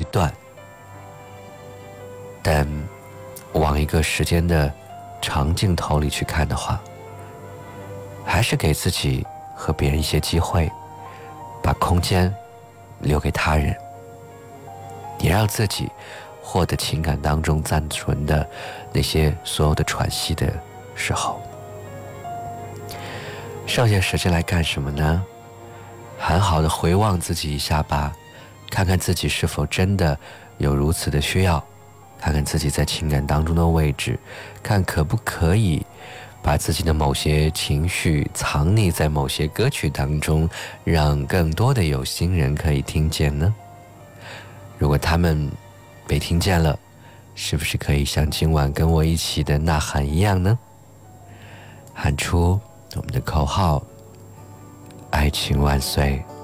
段，但往一个时间的长镜头里去看的话，还是给自己和别人一些机会，把空间留给他人，也让自己获得情感当中暂存的那些所有的喘息的时候。剩下时间来干什么呢？很好的回望自己一下吧，看看自己是否真的有如此的需要，看看自己在情感当中的位置，看可不可以把自己的某些情绪藏匿在某些歌曲当中，让更多的有心人可以听见呢？如果他们被听见了，是不是可以像今晚跟我一起的呐喊一样呢？喊出我们的口号：爱情万岁。